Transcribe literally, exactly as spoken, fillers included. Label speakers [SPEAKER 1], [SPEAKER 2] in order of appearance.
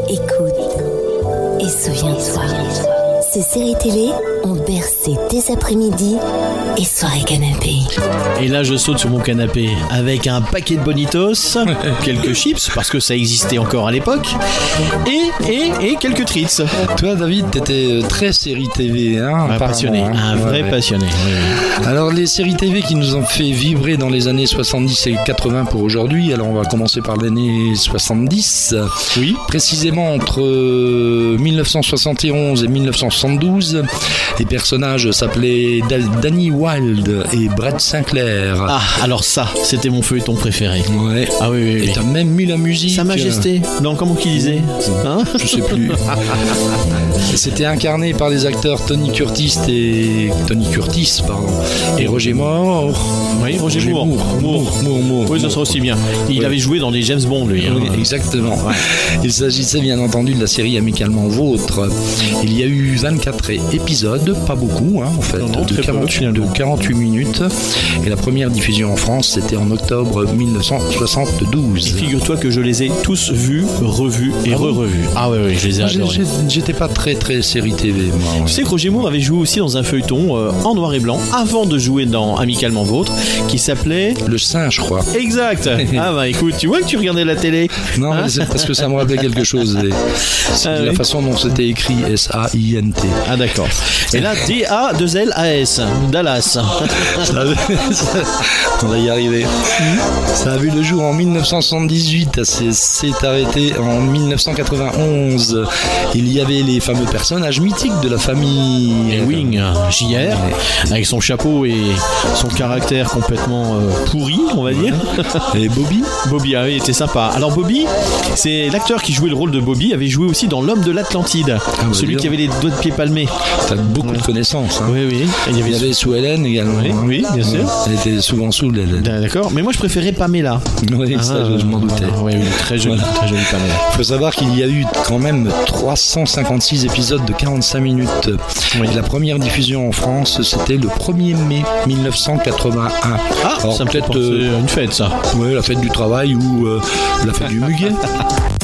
[SPEAKER 1] Écoute et souviens-toi. Ces séries télé ont bercé tes après-midi et soirées canapé.
[SPEAKER 2] Et là, je saute sur mon canapé avec un paquet de bonitos, quelques chips, parce que ça existait encore à l'époque, et, et, et quelques treats.
[SPEAKER 3] Toi, David, t'étais très série T V, hein,
[SPEAKER 2] Un passionné,
[SPEAKER 3] hein.
[SPEAKER 2] un vrai ouais, passionné. Oui, oui.
[SPEAKER 3] Alors, les séries T V qui nous ont fait vibrer dans les années soixante-dix et quatre-vingts pour aujourd'hui, alors on va commencer par l'année soixante-dix.
[SPEAKER 2] Oui.
[SPEAKER 3] Précisément entre dix-neuf cent soixante et onze et dix-neuf cent soixante-douze, les personnages s'appelaient Danny Wilde et Brett Sinclair.
[SPEAKER 2] Ah, alors ça, c'était mon feuilleton préféré.
[SPEAKER 3] Ouais.
[SPEAKER 2] Ah oui, oui, oui.
[SPEAKER 3] Et t'as même mis la musique.
[SPEAKER 2] Sa Majesté. Non, comment qu'il disait, hein?
[SPEAKER 3] Je sais plus. C'était incarné par les acteurs Tony Curtis et Tony Curtis, pardon, et Roger Moore.
[SPEAKER 2] Oui, Roger, Roger Moore. Moore.
[SPEAKER 3] Moore. Moore. Moore.
[SPEAKER 2] Oui, ça sera aussi bien. Il oui. avait joué dans les James Bond, lui. Hein.
[SPEAKER 3] Oui, exactement. Ouais. Il s'agissait bien entendu de la série Amicalement Vôtre. Il y a eu vingt-quatre épisodes, pas beaucoup, hein, en fait, non, non, de, quarante-huit, de quarante-huit minutes. Et la première diffusion en France, c'était en octobre dix-neuf cent soixante-douze.
[SPEAKER 2] Et figure-toi que je les ai tous vus, revus et ah re-revus. Ah oui, oui, je les ai adorés.
[SPEAKER 3] J'étais pas très très série T V, moi. Ouais.
[SPEAKER 2] Tu sais que Roger Moore avait joué aussi dans un feuilleton euh, en noir et blanc avant de jouer dans Amicalement Vôtre, qui s'appelait
[SPEAKER 3] Le Singe, je crois.
[SPEAKER 2] Exact. Ah bah écoute, tu vois que tu regardais la télé.
[SPEAKER 3] Non, hein, mais c'est parce que ça me rappelait quelque chose. Et c'est ah, la oui. façon dont c'était écrit, S A I N T.
[SPEAKER 2] Ah d'accord. Et là, D A deux L A S, Dallas.
[SPEAKER 3] On va y arriver. Ça a vu le jour en dix-neuf cent soixante-dix-huit, s'est arrêté en dix-neuf cent quatre-vingt-onze. Il y avait les fameux personnages mythiques de la famille
[SPEAKER 2] Ewing, J R, avec son chapeau et son caractère complètement euh, pourri, on va dire.
[SPEAKER 3] Et Bobby.
[SPEAKER 2] Bobby, ah oui, c'était sympa. Alors Bobby, c'est l'acteur qui jouait le rôle de Bobby, avait joué aussi dans L'Homme de l'Atlantide, ah, bah celui bien. qui avait les doigts de pied palmés.
[SPEAKER 3] T'as beaucoup ouais. de connaissances. Hein.
[SPEAKER 2] Oui, oui.
[SPEAKER 3] Et il y avait, il y avait Sue Ellen également.
[SPEAKER 2] Oui, oui, bien sûr.
[SPEAKER 3] Elle était souvent sous Ellen.
[SPEAKER 2] D'accord, mais moi je préférais Pamela.
[SPEAKER 3] Oui, ah, ça je, je m'en doutais.
[SPEAKER 2] Ah, oui, oui, très jolie, voilà. très jolie Pamela.
[SPEAKER 3] Il faut savoir qu'il y a eu quand même trois cent cinquante-six épisodes de quarante-cinq minutes. Oui. La première diffusion en France, c'était le premier mai dix-neuf cent quatre-vingt-un.
[SPEAKER 2] Ah, alors, ça me fait penser euh, une fête, ça.
[SPEAKER 3] Oui, la fête du travail ou euh, la fête du muguet.